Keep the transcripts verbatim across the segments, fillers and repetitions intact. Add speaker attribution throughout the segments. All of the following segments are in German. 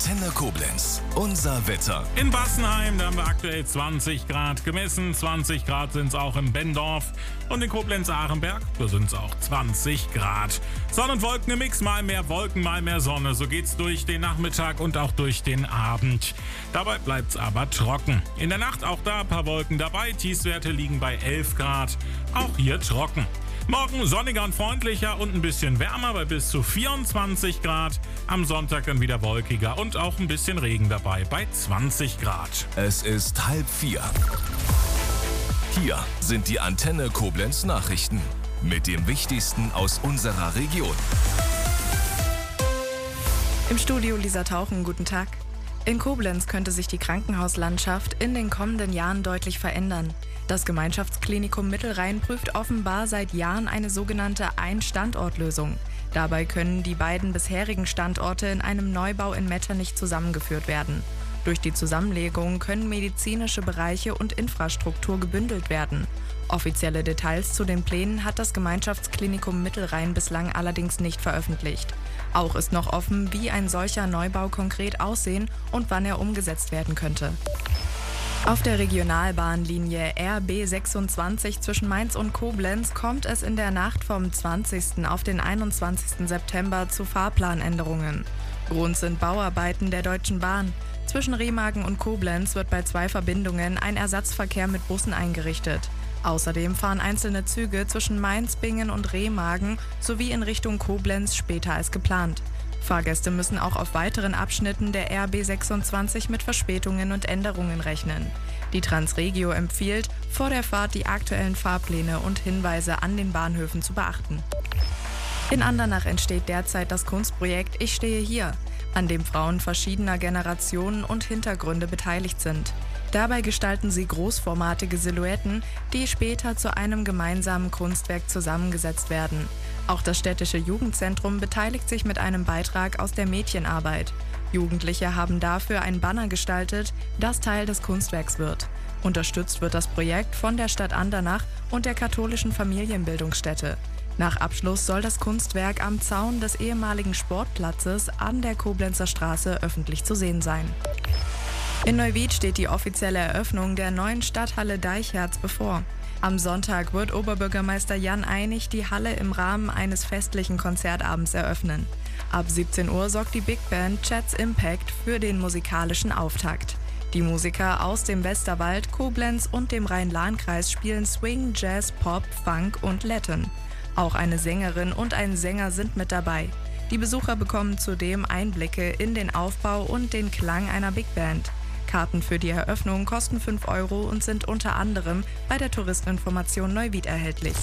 Speaker 1: Antenne Koblenz. Unser Wetter.
Speaker 2: In Bassenheim, da haben wir aktuell zwanzig Grad gemessen. zwanzig Grad sind es auch in Bendorf. Und in Koblenz-Arenberg, da sind es auch zwanzig Grad. Sonne und Wolken im Mix, mal mehr Wolken, mal mehr Sonne. So geht's durch den Nachmittag und auch durch den Abend. Dabei bleibt's aber trocken. In der Nacht auch da ein paar Wolken dabei. Tiefstwerte liegen bei elf Grad. Auch hier trocken. Morgen sonniger und freundlicher und ein bisschen wärmer bei bis zu vierundzwanzig Grad. Am Sonntag dann wieder wolkiger und auch ein bisschen Regen dabei bei zwanzig Grad.
Speaker 1: Es ist halb vier. Hier sind die Antenne Koblenz Nachrichten mit dem Wichtigsten aus unserer Region.
Speaker 3: Im Studio Lisa Tauchen, guten Tag. In Koblenz könnte sich die Krankenhauslandschaft in den kommenden Jahren deutlich verändern. Das Gemeinschaftsklinikum Mittelrhein prüft offenbar seit Jahren eine sogenannte Ein-Standort-Lösung. Dabei können die beiden bisherigen Standorte in einem Neubau in Metternich zusammengeführt werden. Durch die Zusammenlegung können medizinische Bereiche und Infrastruktur gebündelt werden. Offizielle Details zu den Plänen hat das Gemeinschaftsklinikum Mittelrhein bislang allerdings nicht veröffentlicht. Auch ist noch offen, wie ein solcher Neubau konkret aussehen und wann er umgesetzt werden könnte. Auf der Regionalbahnlinie R B sechsundzwanzig zwischen Mainz und Koblenz kommt es in der Nacht vom zwanzigsten auf den einundzwanzigsten September zu Fahrplanänderungen. Grund sind Bauarbeiten der Deutschen Bahn. Zwischen Remagen und Koblenz wird bei zwei Verbindungen ein Ersatzverkehr mit Bussen eingerichtet. Außerdem fahren einzelne Züge zwischen Mainz, Bingen und Remagen sowie in Richtung Koblenz später als geplant. Fahrgäste müssen auch auf weiteren Abschnitten der R B sechsundzwanzig mit Verspätungen und Änderungen rechnen. Die Transregio empfiehlt, vor der Fahrt die aktuellen Fahrpläne und Hinweise an den Bahnhöfen zu beachten. In Andernach entsteht derzeit das Kunstprojekt Ich stehe hier, an dem Frauen verschiedener Generationen und Hintergründe beteiligt sind. Dabei gestalten sie großformatige Silhouetten, die später zu einem gemeinsamen Kunstwerk zusammengesetzt werden. Auch das städtische Jugendzentrum beteiligt sich mit einem Beitrag aus der Mädchenarbeit. Jugendliche haben dafür ein Banner gestaltet, das Teil des Kunstwerks wird. Unterstützt wird das Projekt von der Stadt Andernach und der katholischen Familienbildungsstätte. Nach Abschluss soll das Kunstwerk am Zaun des ehemaligen Sportplatzes an der Koblenzer Straße öffentlich zu sehen sein. In Neuwied steht die offizielle Eröffnung der neuen Stadthalle Deichherz bevor. Am Sonntag wird Oberbürgermeister Jan Einig die Halle im Rahmen eines festlichen Konzertabends eröffnen. Ab siebzehn Uhr sorgt die Big Band Chats Impact für den musikalischen Auftakt. Die Musiker aus dem Westerwald, Koblenz und dem Rhein-Lahn-Kreis spielen Swing, Jazz, Pop, Funk und Latin. Auch eine Sängerin und ein Sänger sind mit dabei. Die Besucher bekommen zudem Einblicke in den Aufbau und den Klang einer Big Band. Karten für die Eröffnung kosten fünf Euro und sind unter anderem bei der Touristinformation Neuwied erhältlich.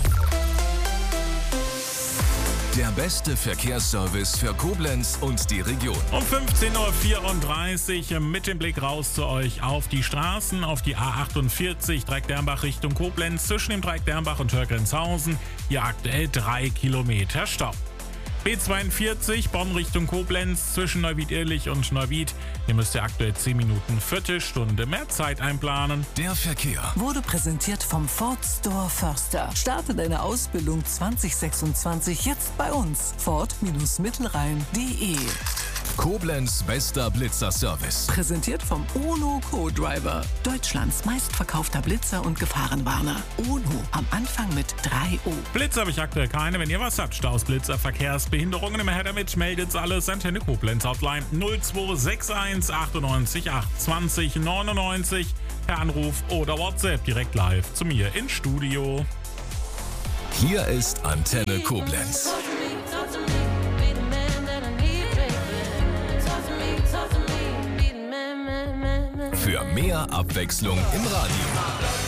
Speaker 1: Der beste Verkehrsservice für Koblenz und die Region.
Speaker 2: Um fünfzehn Uhr vierunddreißig mit dem Blick raus zu euch auf die Straßen, auf die A achtundvierzig Dreieck-Dernbach Richtung Koblenz zwischen dem Dreieck Dernbach und Hörgrenzhausen. Hier aktuell drei Kilometer Stau. B zweiundvierzig Bonn Richtung Koblenz zwischen Neuwied-Irlich und Neuwied. Hier müsst ihr aktuell zehn Minuten, Viertelstunde mehr Zeit einplanen.
Speaker 1: Der Verkehr
Speaker 4: wurde präsentiert vom Ford Store Förster. Starte deine Ausbildung zwanzig sechsundzwanzig jetzt bei uns. Ford-Mittelrhein punkt de.
Speaker 1: Koblenz bester Blitzer-Service.
Speaker 4: Präsentiert vom UNO Co-Driver. Deutschlands meistverkaufter Blitzer und Gefahrenwarner. UNO am Anfang mit drei O.
Speaker 2: Blitz habe ich aktuell keine. Wenn ihr was habt, Staus, Blitzer, Verkehrsbehinderungen, immer her damit, meldet's alles. Antenne Koblenz Hotline null zwei sechs eins achtundneunzig acht zwanzig neunundneunzig. Per Anruf oder WhatsApp direkt live zu mir ins Studio.
Speaker 1: Hier ist Antenne Koblenz. Für mehr Abwechslung im Radio.